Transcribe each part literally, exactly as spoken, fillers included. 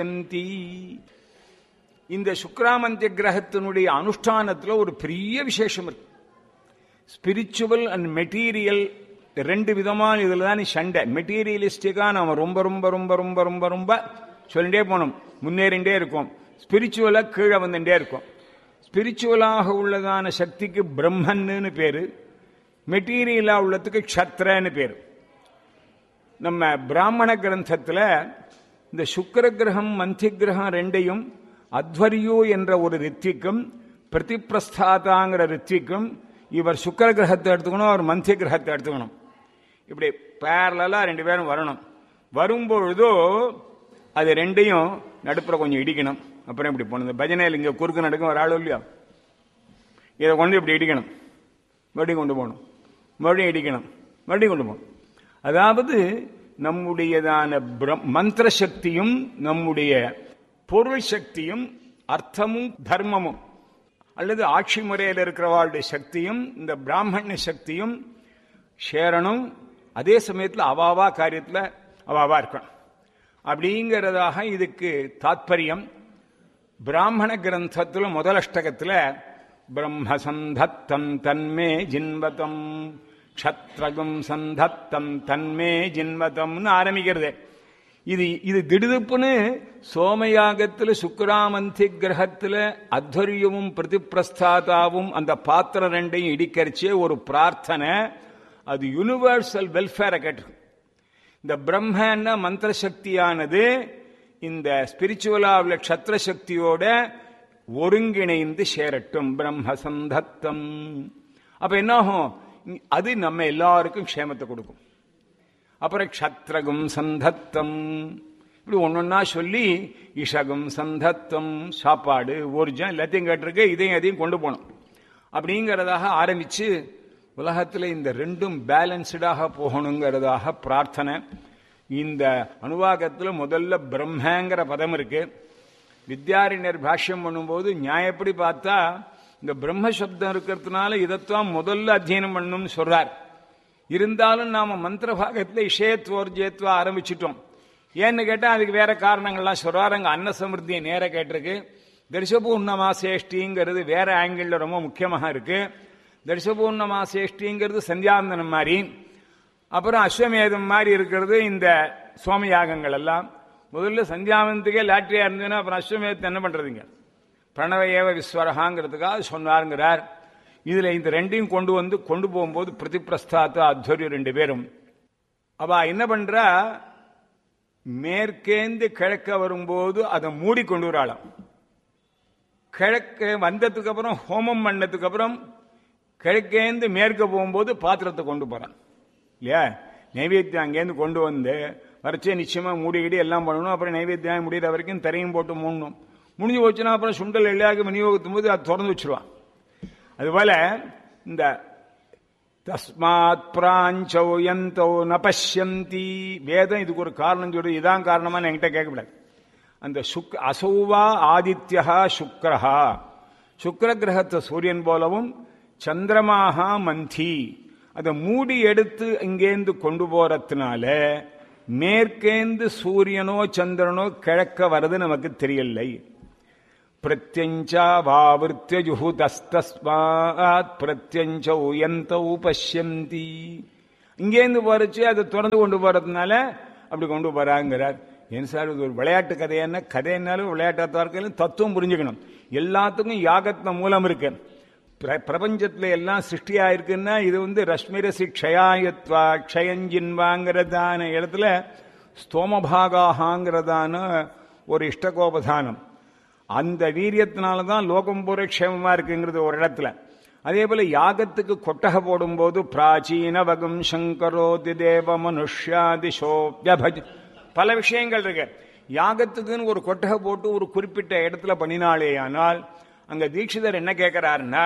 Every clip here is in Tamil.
இந்த சுக்ராமந்திய கிரகத்தினுடைய அனுஷ்டானத்தில் ஒரு பெரிய விசேஷம் இருக்கு. ஸ்பிரிச்சுவல் அண்ட் மெட்டீரியல் ரெண்டு விதமான இதுல தான் சண்டை. மெட்டீரியலிஸ்டிக்கா நாம ரொம்ப ரொம்ப ரொம்ப ரொம்ப ரொம்ப ரொம்ப சொல்லிட்டே போனோம், முன்னேறிண்டே இருக்கும். ஸ்பிரிச்சுவலா கீழே வந்துட்டே இருக்கும். ஸ்பிரிச்சுவலாக உள்ளதான சக்திக்கு பிரம்மன்னு பேரு, மெட்டீரியலா உள்ளதுக்கு க்ஷத்ரன்னு பேரு. நம்ம பிராமண கிரந்தத்தில் இந்த சுக்கர கிரகம் மந்தி கிரகம் ரெண்டையும் அத்வரியோ என்ற ஒரு ரித்விக்கும் பிரதிப்பிரஸ்தாதாங்கிற ரித்விக்கும் இவர் சுக்கர கிரகத்தை எடுத்துக்கணும், அவர் மந்திய கிரகத்தை எடுத்துக்கணும். இப்படி பேரலா ரெண்டு பேரும் வரணும். வரும்பொழுதோ அது ரெண்டையும் நடுப்புற கொஞ்சம் இடிக்கணும். அப்புறம் இப்படி போகணும். பஜனையில் இங்கே குறுக்கு நடக்கும் ஒரு ஆளோ இல்லையா, இதை கொண்டு இப்படி இடிக்கணும், மறுபடியும் கொண்டு போகணும், மறுபடியும் இடிக்கணும், மறுபடியும் கொண்டு போகணும். அதாவது நம்முடையதான மந்திர சக்தியும் நம்முடைய பொருள் சக்தியும் அர்த்தமும் தர்மமும் அல்லது ஆட்சி முறையில் இருக்கிறவாளுடைய சக்தியும் இந்த பிராமண சக்தியும் சேரணும். அதே சமயத்தில் அவாவா காரியத்தில் அவாவா இருக்கணும். அப்படிங்கிறதாக இதுக்கு தாத்பரியம். பிராமண கிரந்தத்தில் முதல் அஷ்டகத்தில் பிரம்ம சந்தத்தம் தன்மே ஜின்வதம் க்ஷத்ரகம் சந்தத்தம் தன்மே ஜின்வதம்னு ஆரம்பிக்கிறது. இது இது திடுதுப்புன்னு சோமயாகத்தில் சுக்ராமந்தி கிரகத்தில் அத்வரியமும் பிரதிப்பிரஸ்தாதாவும் அந்த பாத்திரம் ரெண்டையும் இடிக்கரிச்சே ஒரு பிரார்த்தனை. அது யூனிவர்சல் வெல்ஃபேரை கேட்டு இந்த பிரம்ம மந்திர சக்தியானது இந்த ஸ்பிரிச்சுவலா உள்ள க்ஷத்ர சக்தியோட ஒருங்கிணைந்து சேரட்டும். பிரம்ம சந்தத்தம். அப்ப என்னாகும், அது நம்ம எல்லாருக்கும் க்ஷேமத்தை கொடுக்கும். அப்புறம் க்ஷத்ரகும் சந்தத்தம் இப்படி ஒன்னொன்னா சொல்லி இஷகும் சந்தத்தம் சாப்பாடு ஊர்ஜம் எல்லாத்தையும் கேட்டிருக்கு. இதையும் அதையும் கொண்டு போகணும் அப்படிங்கிறதாக ஆரம்பிச்சு உலகத்தில் இந்த ரெண்டும் பேலன்ஸ்டாக போகணுங்கிறதாக பிரார்த்தனை. இந்த அனுவாகத்தில் முதல்ல பிரம்மங்கிற பதம் இருக்கு. வித்யாரண்யர் பாஷ்யம் பண்ணும்போது நியாயப்படி பார்த்தா இந்த பிரம்ம சப்தம் இருக்கிறதுனால இதைத்தான் முதல்ல அத்தியனம் பண்ணணும்னு சொல்றார். இருந்தாலும் நாம மந்திர பாகத்தில் இஷயத்வோர்ஜயத்வா ஆரம்பிச்சிட்டோம். ஏன்னு கேட்டால் அதுக்கு வேற காரணங்கள்லாம் சொல்றாரு. அங்கே அன்ன சமிருத்தியை நேர கேட்டிருக்கு. தரிசபூர்ணமாசேஷ்டிங்கிறது வேற ஆங்கிள் ரொம்ப முக்கியமாக இருக்கு. தரிசபூர்ணமாசேஷ்டிங்கிறது சந்தியாந்தனம் மாதிரி, அப்புறம் அஸ்வமேதம் மாதிரி இருக்கிறது இந்த சோமயாகங்கள் எல்லாம். முதல்ல சந்தியாவந்தத்துக்கே லாட்ரியா இருந்ததுன்னா அப்புறம் அஸ்வமேதத்தை என்ன பண்றதுங்க, பிரணவ ஏவ விஸ்வரகாங்கிறதுக்காக சொன்னாருங்கிறார். இதுல இந்த ரெண்டையும் கொண்டு வந்து கொண்டு போகும்போது பிரதிப்பிரஸ்தாத்த அத்வரியம் ரெண்டு பேரும் அவ என்ன பண்றா, மேற்கேந்து கிழக்க வரும்போது அதை மூடி கொண்டு வராளாம். கிழக்கு வந்ததுக்கு அப்புறம் ஹோமம் பண்ணதுக்கு அப்புறம் கிழக்கேந்து மேற்க போகும்போது பாத்திரத்தை கொண்டு போறான் இல்லையா. நைவேத்தியம் அங்கேருந்து கொண்டு வந்து வரைச்சே நிச்சயமா மூடிக்கிடி எல்லாம் பண்ணணும். அப்புறம் நைவேத்தியம் முடிகிற வரைக்கும் தரையும் போட்டு மூடணும். முடிஞ்சு போச்சுன்னா அப்புறம் சுண்டல் எல்லாம் விநியோகத்தும் போது அது திறந்து வச்சிருவான். அதுபோல இந்த தஸ்மாத் பிராஞ்சோ யந்தோ நபஷ்யந்தி வேதம் இதுக்கு ஒரு காரணம் சொல்லி இதான் காரணமா என்கிட்ட கேட்கக்கூடாது. அந்த சுக் அசௌவா ஆதித்யா சுக்ரஹா, சுக்ர கிரகத்தை சூரியன் போலவும் சந்திரமாகா மந்தி அதை மூடி எடுத்து இங்கேந்து கொண்டு போறதுனால மேற்கேந்து சூரியனோ சந்திரனோ கிழக்க வர்றது நமக்கு தெரியலை. பிரத்யஞ்சா வாவிருத்திய ஜுஹுதஸ்தஸ்மாத் பிரத்யஞ்சௌ யந்தௌ பஷ்யந்தி. இங்கேருந்து போறச்சு அதை திறந்து கொண்டு போறதுனால அப்படி கொண்டு போறாங்கிறார். ஏன் சார் இது ஒரு விளையாட்டு கதையான கதைனாலும் விளையாட்டாக இருக்க தத்துவம் புரிஞ்சுக்கணும். எல்லாத்துக்கும் யாகத்தின மூலம் இருக்கு. பிரபஞ்சத்துல எல்லாம் சிருஷ்டியா இருக்குன்னா இது வந்து ரஷ்மிரசி க்ஷயாயத்வா க்ஷயஞ்சின்வாங்கிறதான இடத்துல ஸ்தோமபாகாங்கிறதான ஒரு இஷ்டகோபதானம். அந்த வீரியத்தினாலதான் லோகம் பூரா க்ஷேமமா இருக்குங்கிறது ஒரு இடத்துல. அதே போல யாகத்துக்கு கொட்டகை போடும்போது பிராச்சீன வகம் சங்கரோதி தேவ மனுஷ்யாதிஷோப்யபஜ பல விஷயங்கள் இருக்கு. யாகத்துக்குன்னு ஒரு கொட்டகை போட்டு ஒரு குறிப்பிட்ட இடத்துல பண்ணினாலே ஆனால் அங்க தீட்சிதர் என்ன கேட்கிறாருன்னா,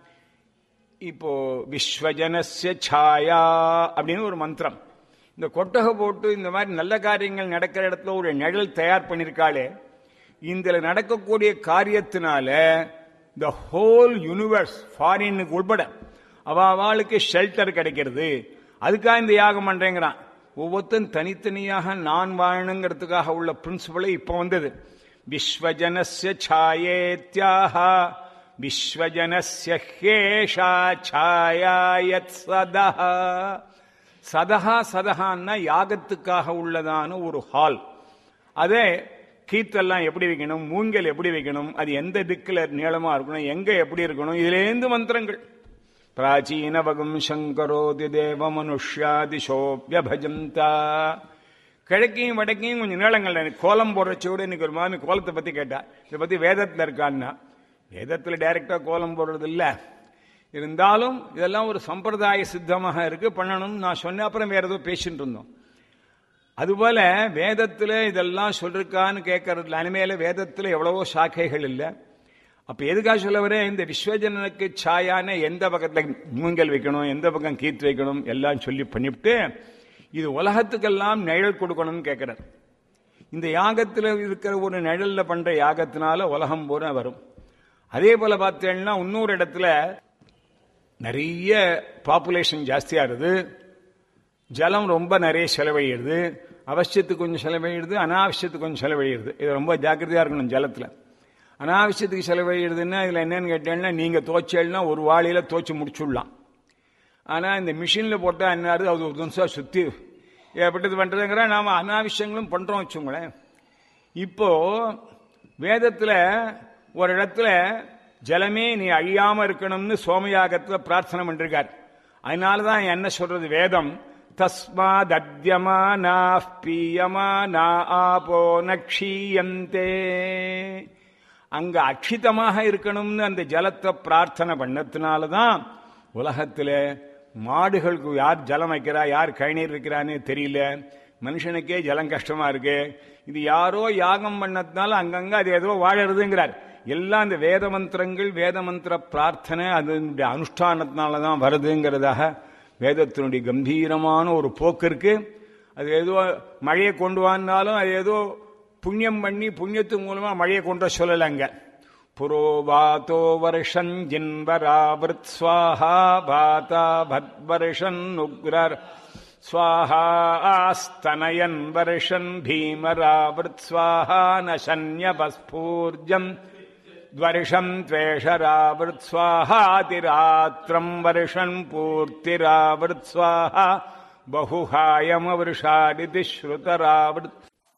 இப்போ விஸ்வஜனஸ்ய சாயா அப்படின்னு ஒரு மந்திரம். இந்த கொட்டகை போட்டு இந்த மாதிரி நல்ல காரியங்கள் நடக்கிற இடத்துல ஒரு நிழல் தயார் பண்ணிருக்காளே, இந்த நடக்கக்கூடிய காரியத்தினால த ஹோல் யூனிவர்ஸ் ஃபாரினுக்கு உட்பட அவளுக்கு ஷெல்டர் கிடைக்கிறது. அதுக்காக இந்த யாகம் பண்றேங்கிறான். ஒவ்வொருத்தன் தனித்தனியாக நான் வாழணுங்கிறதுக்காக உள்ள பிரின்சிபலை இப்ப வந்தது. விஸ்வஜனஸ்ய சாயேத்யாக விஸ்வஜனஸ்ய ஹேஷா சாயாயத் சதஹ. சதஹா சதஹான்னா யாகத்துக்காக உள்ளதான ஒரு ஹால். அதே கீத்தெல்லாம் எப்படி வைக்கணும், மூங்கல் எப்படி வைக்கணும், அது எந்த திக்கில் நீளமா இருக்கணும், எங்க எப்படி இருக்கணும், இதுலேருந்து மந்திரங்கள். பிராச்சீன வகம் சங்கரோதி தேவ மனுஷ்யாதிசோபியபஜந்தா. கிழக்கையும் வடக்கையும் கொஞ்சம் நீளங்கள். கோலம் போடுறச்சோடு இன்னைக்கு ஒரு மாதிரி கோலத்தை பத்தி கேட்டா, இதை பத்தி வேதத்தில் இருக்கான்னா, வேதத்தில் டைரக்டா கோலம் போடுறது இல்ல, இருந்தாலும் இதெல்லாம் ஒரு சம்பிரதாய சித்தமாக இருக்கு, பண்ணணும். நான் சொன்ன அப்புறம் வேற ஏதோ பேசிட்டு இருந்தோம். அதுபோல வேதத்துல இதெல்லாம் சொல்லிருக்கான்னு கேட்கறதுல அனிமேல வேதத்துல எவ்வளவோ சாக்கைகள் இல்லை. அப்ப எதுக்காக சொல்ல வரேன், இந்த விஸ்வஜனனுக்கு சாயான எந்த பக்கத்துல மூங்கல் வைக்கணும், எந்த பக்கம் கீத்து வைக்கணும் எல்லாம் சொல்லி பண்ணிவிட்டு இது உலகத்துக்கெல்லாம் நிழல் கொடுக்கணும்னு கேட்கிறார். இந்த யாகத்துல இருக்கிற ஒரு நிழல்ல பண்ற யாகத்தினால உலகம் பூரா வரும். அதே போல பார்த்தேன்னா இன்னொரு இடத்துல நிறைய பாப்புலேஷன் ஜாஸ்தியா இருது, ஜலம் ரொம்ப நிறைய செலவழிடுது, அவசியத்துக்கு கொஞ்சம் செலவழிடுது, அனாவசியத்துக்கு கொஞ்சம் செலவழிடுது. இது ரொம்ப ஜாக்கிரதையா இருக்கணும். ஜலத்துல அனாவசியத்துக்கு செலவழிடுதுன்னா இதுல என்னன்னு கேட்டேன்னா, நீங்க தோச்சேன்னா ஒரு வாளியில தோச்சு முடிச்சுடலாம். ஆனா இந்த மிஷின்ல போட்டா என்ன, அது ஒரு நிமிஷம் சுத்தி எப்பட்டது பண்றதுங்கிற நாம அனாவசியங்களும் பண்றோம் வச்சுங்களேன். இப்போ வேதத்துல ஒரு இடத்துல ஜலமே நீ அழியாம இருக்கணும்னு சோமயாகத்துல பிரார்த்தனை பண்ணிருக்கார். அதனாலதான் என்ன சொல்றது வேதம், தஸ்மாத் அத்யமானா பீயமானா ஆபோ நக்ஷீயந்தே. அங்க அக்ஷிதமாக இருக்கணும்னு அந்த ஜலத்தை பிரார்த்தனை பண்ணதுனாலதான் உலகத்துல மாடுகளுக்கு யார் ஜலம் வைக்கிறா, யார் கழிநீர் வைக்கிறான்னு தெரியல, மனுஷனுக்கே ஜலம் கஷ்டமா இருக்கு. இது யாரோ யாகம் பண்ணதுனால அங்கங்க அது ஏதோ வாழறதுங்கிறார். எல்லாம் இந்த வேத மந்திரங்கள், வேத மந்திர பிரார்த்தனை அதனுடைய அனுஷ்டானத்தினாலதான் வருதுங்கிறதாக வேதத்தினுடைய கம்பீரமான ஒரு போக்கு இருக்கு. அது ஏதோ மழையை கொண்டு வந்தாலும் அது ஏதோ புண்ணியம் பண்ணி புண்ணியத்து மூலமா மழையை கொண்டு சொல்லலங்க. புரோவாதோ வருஷன் ஜின்வராவிருத் ஸ்வாஹா பாதா பத்வர்ஷன் உக்ரர் ஸ்வாஹா ஆஸ்தனயன் வருஷன் பீமராவிருத் ஸ்வாஹா நசன்யபஸ்பூர்ஜம் துவர்ஷம் துவேஷராவிருத் ஸ்வாஹா திராத்திரம் வருஷன் பூர்த்திராவிருத் ஸ்வாஹா பகுஹாயமவருஷாடிதி ஸ்ருதராவிருத்.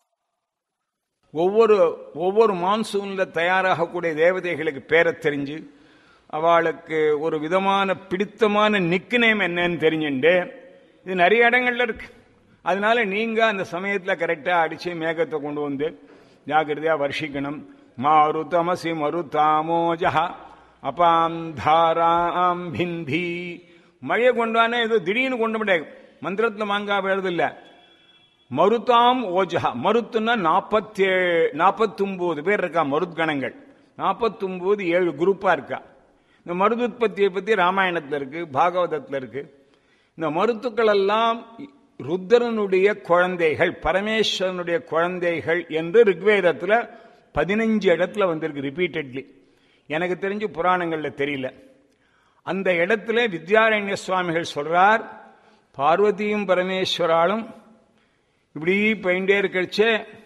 ஒவ்வொரு ஒவ்வொரு மான்சூன்ல தயாராகக்கூடிய தேவதைகளுக்கு பேரை தெரிஞ்சு அவளுக்கு ஒரு விதமான பிடித்தமான நிக்நேம் என்னன்னு தெரிஞ்சுண்டு இது நிறைய இடங்கள்ல இருக்கு. அதனால நீங்க அந்த சமயத்துல கரெக்டா அடிச்சு மேகத்தை கொண்டு வந்து ஜாக்கிரதையா வர்ஷிக்கணும். மாருதமசி மருதாமோஜா அபாம் தாராம் பிந்தி. மழையை கொண்டானே ஏதோ திடீர்னு கொண்டு முடியாது, மந்திரத்துல மாங்கா எழுது இல்ல. மருதாம் ஓஜா, மருத்துன்னா நாற்பத்தி ஏழு நாற்பத்தி ஒன்பது பேர் இருக்கா மருத்கணங்கள். நாற்பத்தி ஒன்பது ஏழு குரூப்பா இருக்கா. இந்த மருதுத்பத்தியை பத்தி ராமாயணத்துல இருக்கு, பாகவதத்துல இருக்கு. இந்த மருத்துக்கள் எல்லாம் ருத்ரனுடைய குழந்தைகள், பரமேஸ்வரனுடைய குழந்தைகள் என்று ரிக்வேதத்துல பதினஞ்சு இடத்துல வந்திருக்கு ரிப்பீட்டட்லி. எனக்கு தெரிஞ்சு புராணங்கள்ல தெரியல. அந்த இடத்துல வித்யாரண்ய சுவாமிகள் சொல்றார், பார்வதியும் பரமேஸ்வராலும் இப்படி போயிட்டே இருக்கச்சே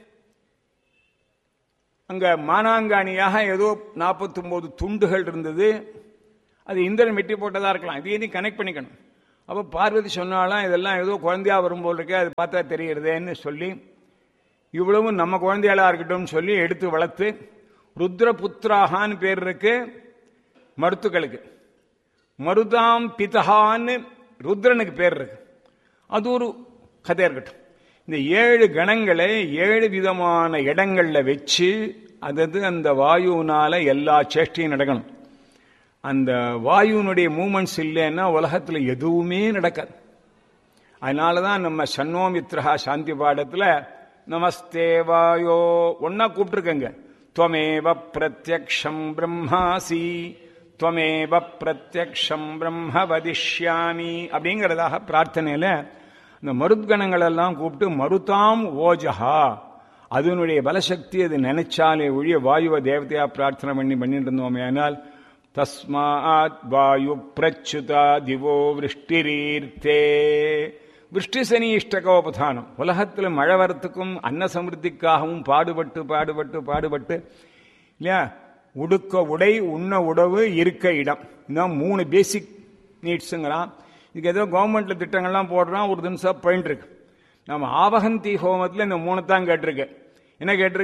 அங்க மானாங்காணியாக ஏதோ நாற்பத்தி ஒன்பது துண்டுகள் இருந்தது. அது இந்திரன் வெட்டி போட்டதா இருக்கலாம், இதையும் கனெக்ட் பண்ணிக்கணும். அப்போ பார்வதி சொன்னாலாம் இதெல்லாம் ஏதோ குழந்தையா வரும்போது இருக்கு, அது பார்த்தா தெரிகிறதேன்னு சொல்லி இவ்வளவும் நம்ம குழந்தையாளா இருக்கட்டும் சொல்லி எடுத்து வளர்த்து ருத்ரபுத்திராகான்னு பேர் இருக்கு மருத்துக்களுக்கு. மருதாம் பிதஹான்னு ருத்ரனுக்கு பேர் இருக்கு. அது ஒரு கதை இருக்கட்டும். இந்த ஏழு கணங்களை ஏழு விதமான இடங்கள்ல வச்சு அதாவது அந்த வாயுனால எல்லா சேஷ்டையும் நடக்கணும். அந்த வாயுனுடைய மூமெண்ட்ஸ் இல்லைன்னா உலகத்துல எதுவுமே நடக்காது. அதனாலதான் நம்ம சன்னோமித்ரஹா சாந்தி பாடத்துல நமஸ்தே வாயோ ஒன்னா கூப்பிட்டுருக்கங்க. துவமேவ பிரத்யக்ஷம் பிரம்மாசி துவமேவ பிரத்யக்ஷம் பிரம்ம வதிஷ்யாமி அப்படிங்கிறதாக பிரார்த்தனையில இந்த மருத்கணங்கள் எல்லாம் கூப்பிட்டு மருதாம் ஓஜஹா, அதனுடைய பலசக்தி அது நினைச்சாலே ஒழிய வாயுவ தேவதையா பிரார்த்தனை பண்ணி பண்ணிட்டு இருந்தோமே. ஆனால் தஸ்மாத் வாயு பிரச்சுதா திவோ விருஷ்டிரீர்த்தே, விஷ்டி சனி இஷ்டகோபதானம். உலகத்தில் மழை வரத்துக்கும் அன்ன சமிருத்திக்காகவும் பாடுபட்டு பாடுபட்டு பாடுபட்டு இல்லையா, உடுக்க உடை, உண்ண உணவு, இருக்க இடம், இதுதான் மூணு பேசிக் நீட்ஸுங்கிறான். இதுக்கு ஏதோ கவர்மெண்ட்ல திட்டங்கள்லாம் போடுறான், ஒரு தினசம் போயிட்டு இருக்கு. நம்ம ஆவகந்தி ஹோமத்தில் இந்த மூணுத்தான் கேட்டிருக்கு. என்ன கேட்டிருக்கு?